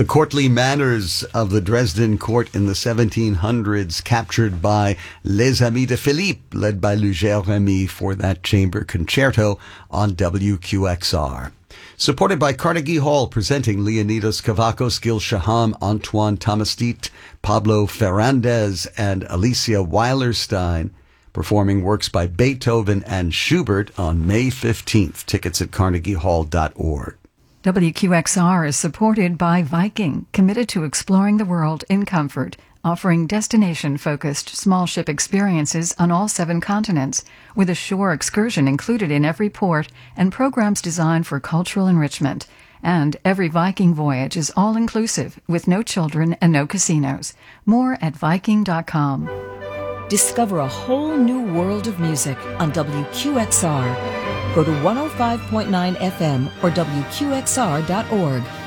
The courtly manners of the Dresden court in the 1700s captured by Les Amis de Philippe, led by Luger Remy for that chamber concerto on WQXR. Supported by Carnegie Hall, presenting Leonidas Kavakos, Gil Shaham, Antoine Tomastit, Pablo Ferrandez, and Alicia Weilerstein, performing works by Beethoven and Schubert on May 15th. Tickets at carnegiehall.org. WQXR is supported by Viking, committed to exploring the world in comfort, offering destination-focused small ship experiences on all 7 continents, with a shore excursion included in every port and programs designed for cultural enrichment. And every Viking voyage is all-inclusive, with no children and no casinos. More at Viking.com. Discover a whole new world of music on WQXR. Go to 105.9 FM or WQXR.org.